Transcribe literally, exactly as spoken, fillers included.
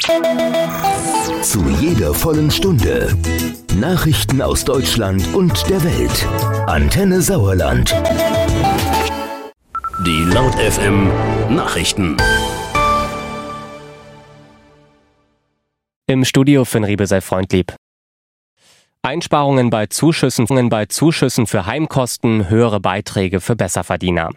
Zu jeder vollen Stunde Nachrichten aus Deutschland und der Welt. Antenne Sauerland. Die Laut F M Nachrichten. Im Studio Finn Riebe, sei freundlieb. Einsparungen bei Zuschüssen, bei Zuschüssen für Heimkosten, höhere Beiträge für Besserverdiener.